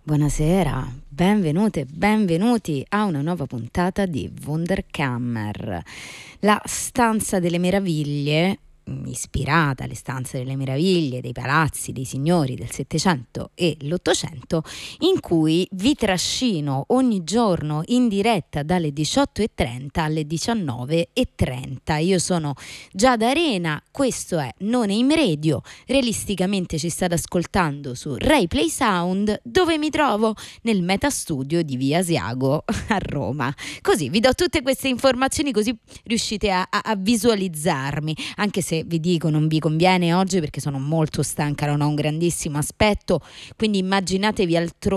Buonasera, benvenute e benvenuti a una nuova puntata di Wunderkammer, la stanza delle meraviglie, ispirata alle stanze delle meraviglie dei palazzi dei signori del Settecento e l'Ottocento, in cui vi trascino ogni giorno in diretta dalle 18:30 alle 19:30. Io sono Giada Arena, questo è Non Aim Radio, realisticamente ci state ascoltando su Rai Play Sound, dove mi trovo nel metastudio di Via Asiago a Roma. Così vi do tutte queste informazioni, così riuscite a visualizzarmi, anche se vi dico non vi conviene oggi perché sono molto stanca, non ho un grandissimo aspetto, quindi immaginatemi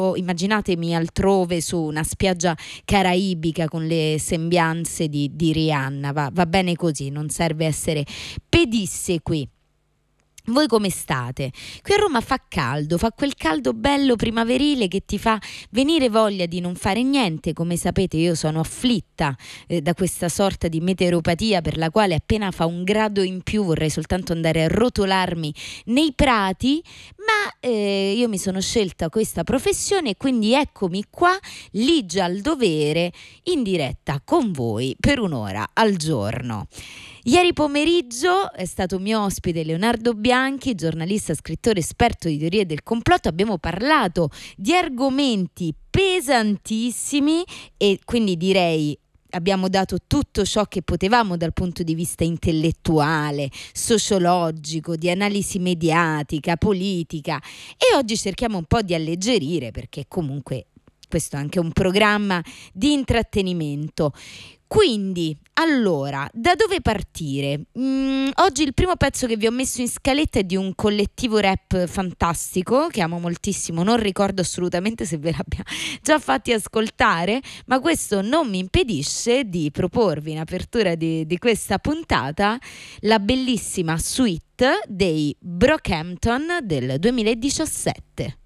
altrove su una spiaggia caraibica con le sembianze di Rihanna. Va bene così, non serve essere pedisse qui. Voi come state? Qui a Roma fa caldo, fa quel caldo bello primaverile che ti fa venire voglia di non fare niente. Come sapete io sono afflitta da questa sorta di meteoropatia per la quale appena fa un grado in più vorrei soltanto andare a rotolarmi nei prati, ma io mi sono scelta questa professione e quindi eccomi qua, ligia al dovere, in diretta con voi per un'ora al giorno. Ieri pomeriggio è stato mio ospite Leonardo Bianchi, giornalista, scrittore, esperto di teorie del complotto. Abbiamo parlato di argomenti pesantissimi e quindi direi abbiamo dato tutto ciò che potevamo dal punto di vista intellettuale, sociologico, di analisi mediatica, politica, e oggi cerchiamo un po' di alleggerire perché comunque questo è anche un programma di intrattenimento. Quindi, allora, da dove partire? Oggi il primo pezzo che vi ho messo in scaletta è di un collettivo rap fantastico che amo moltissimo, non ricordo assolutamente se ve l'abbia già fatti ascoltare, ma questo non mi impedisce di proporvi in apertura di questa puntata la bellissima suite dei Brockhampton del 2017.